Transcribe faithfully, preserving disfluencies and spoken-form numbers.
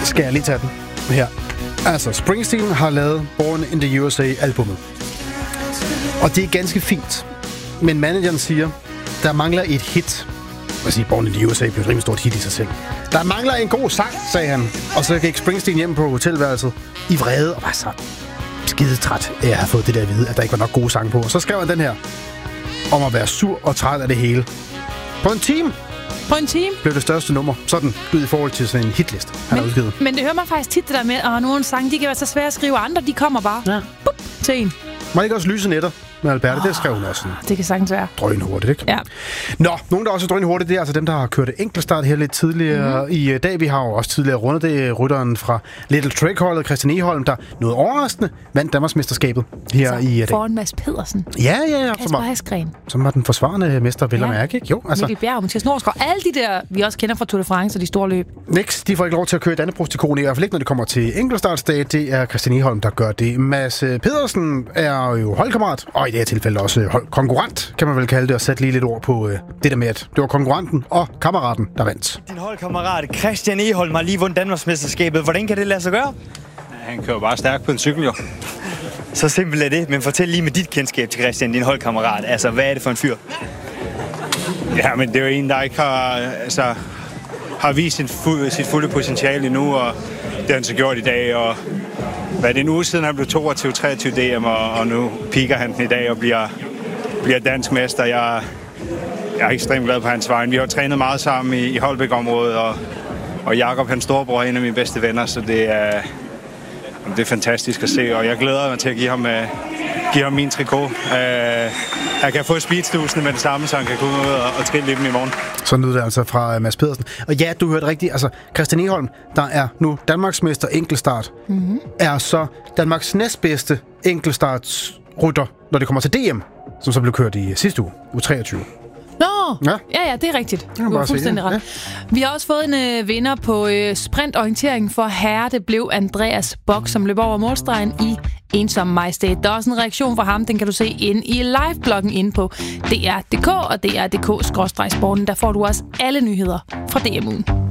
skal jeg lige tage den her. Altså, Springsteen har lavet Born in the U S A-albummet. Og det er ganske fint. Men manageren siger, der mangler et hit. Jeg siger, Born in the U S A blev et rimelig stort hit i sig selv. Der mangler en god sang, sagde han. Og så gik Springsteen hjem på hotelværelset i vrede og var så skide træt af at have fået det der at vide, at der ikke var nok gode sange på. Og så skrev han den her om at være sur og træt af det hele. På en time På en time blev det største nummer. Sådan ud i forhold til sådan en hitlist, han har udgivet. Men det hører man faktisk tit det der med, at nogle sange, de kan være så svære at skrive, andre de kommer bare ja. Bup, til en. Var det ikke også Lyse Nætter med Alberte? Oh, det skrev hun også sådan. Det kan sagtens være. Drønhurtigt, ikke? Ja. Nå, nogen der også er drønhurtigt, det er altså dem, der har kørt enkeltstart her lidt tidligere mm-hmm. i dag. Vi har jo også tidligere rundet det rytteren fra Little Trek-holdet, Christian Egholm, der noget overraskende vandt Danmarksmesterskabet her altså, i dag. Foran Mads Pedersen. Ja, ja, ja. Kasper Hasgren. Som var den forsvarende mester, vel ja. at mærke, ikke? Jo, altså. Mikkel Bjerg, Mathias Norsgaard, alle de der, vi også kender fra Tour de France og de store løb. Niks, de får ikke lov til at køre Dannebrogs-Trikoten, i hvert fald ikke, når det kommer til enkeltstartsdag. Det er Christian Egholm, der gør det. Mads Pedersen er jo holdkammerat, og i det her tilfælde også konkurrent, kan man vel kalde det, og sætte lige lidt ord på øh, det der med, at det var konkurrenten og kammeraten, der vandt. Din holdkammerat Christian Egholm har lige vundet Danmarksmesterskabet. Hvordan kan det lade sig gøre? Han kører bare stærkt på en cykel, jo. Så simpelt er det, men fortæl lige med dit kendskab til Christian, din holdkammerat. Altså, hvad er det for en fyr? Ja, men det er jo en, der ikke har, altså, har vist sin fu- sit fulde potentiale endnu, og det har han så gjort i dag, og hvad er det en uge siden, han blev toogtyve treogtyve D M, og, og nu piker han den i dag og bliver, bliver dansk mester. Jeg, jeg er ekstremt glad på hans vejen. Vi har trænet meget sammen i, i Holbæk-området, og, og Jakob, hans storebror, er en af mine bedste venner, så det er, det er fantastisk at se, og jeg glæder mig til at give ham, uh, give ham min trikot. Uh, jeg kan få speedstusene med det samme, så han kan gå ud og, og trille lidt i morgen. Sådan lyder det altså fra Mads Pedersen. Og ja, du hørte rigtigt. Altså, Christian Egholm, der er nu Danmarksmester enkeltstart, mm-hmm. er så Danmarks næstbedste enkeltstartsrytter, når det kommer til D M, som så blev kørt i sidste uge, uge treogtyve. Nå, ja. ja, ja, det er rigtigt. Du har fuldstændig ret. Ja. Vi har også fået en øh, vinder på øh, sprintorientering for herre. Det blev Andreas Bock, som løb over målstregen i Ensom Majestæt. Der er også en reaktion fra ham, den kan du se inde i live-bloggen inde på D R punktum d k og D R punktum d k skråstreg sporten. Der får du også alle nyheder fra D M-ugen.